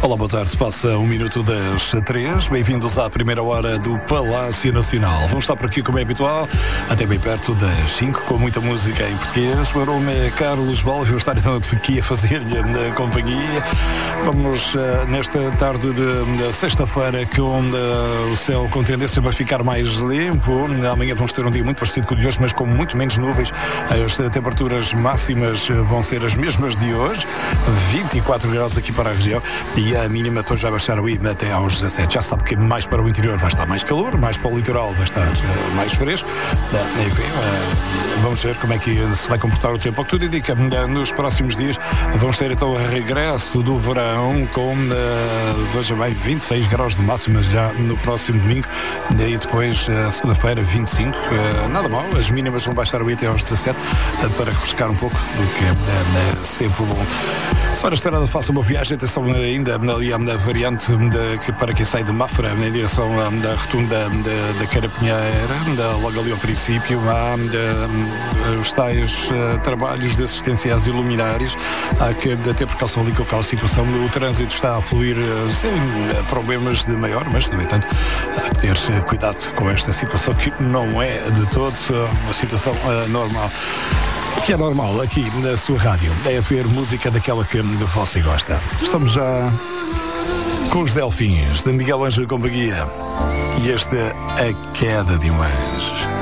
Olá, boa tarde. Passa 1 minuto das 3. Bem-vindos à primeira hora do Palácio Nacional. Vamos estar por aqui, como é habitual, até bem perto das 5, com muita música em português. Meu nome é Carlos Val, vou estar então aqui a fazer-lhe a companhia. Vamos, nesta tarde de sexta-feira, com o céu com tendência para ficar mais limpo. Amanhã vamos ter um dia muito parecido com o de hoje, mas com muito menos nuvens. As temperaturas máximas vão ser as mesmas de hoje, 24 graus aqui para a região, e a mínima depois vai baixar até aos 17. Já sabe que mais para o interior vai estar mais calor, mais para o litoral vai estar mais fresco. Enfim, vamos ver como é que se vai comportar o tempo. O que tudo indica, nos próximos dias vamos ter então o regresso do verão com, veja bem, 26 graus de máxima já no próximo domingo, e depois segunda-feira 25, nada mal, as mínimas vão baixar até aos 17 para refrescar um pouco, o que é sempre bom. Se for a estrada, faça uma viagem, atenção ainda ali na variante que para quem sai de Mafra em direção da rotunda da Carapinheira, logo ali ao princípio há os tais trabalhos de assistência às iluminárias. Há que ter precaução ali com aquela situação. O trânsito está a fluir sem problemas de maior, mas no entanto há que ter cuidado com esta situação, que não é de todo uma situação normal. O que é normal aqui na sua rádio é ver música daquela que você gosta. Estamos já com os Delfins, de Miguel Ângelo e companhia, e este é A Queda de um Anjo.